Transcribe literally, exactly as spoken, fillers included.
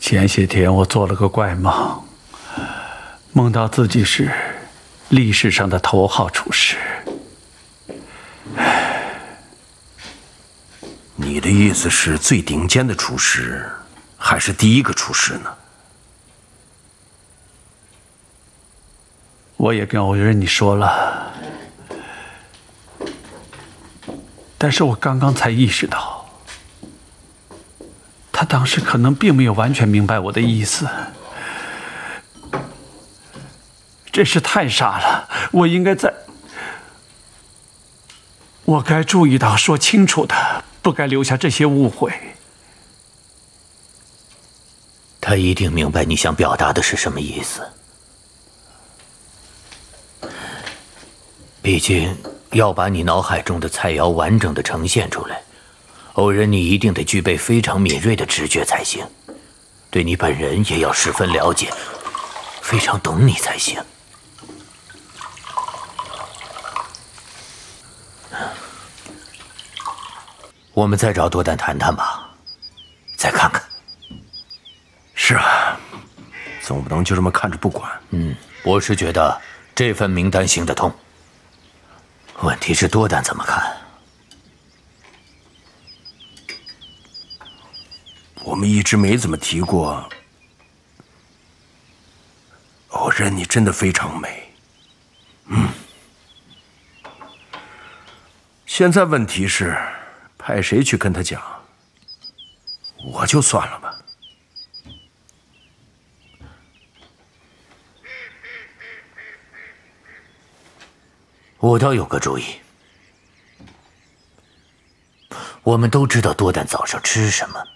前些天我做了个怪梦，梦到自己是历史上的头号厨师。 你的意思是最顶尖的厨师，还是第一个厨师呢？ 我也跟欧仁你说了，但是我刚刚才意识到，他当时可能并没有完全明白我的意思。真是太傻了，我应该在……我该注意到，说清楚的，不该留下这些误会。 他一定明白你想表达的是什么意思。毕竟要把你脑海中的菜肴完整的呈现出来，欧仁你一定得具备非常敏锐的直觉才行，对你本人也要十分了解，非常懂你才行。我们再找多丹谈谈吧，再看看。 是啊，总不能就这么看着不管。 嗯，我是觉得这份名单行得通。问题是多丹怎么看？ 我们一直没怎么提过。欧仁，你真的非常美。嗯。现在问题是，派谁去跟他讲？我就算了吧。 我倒有个主意。我们都知道多丹早上吃什么。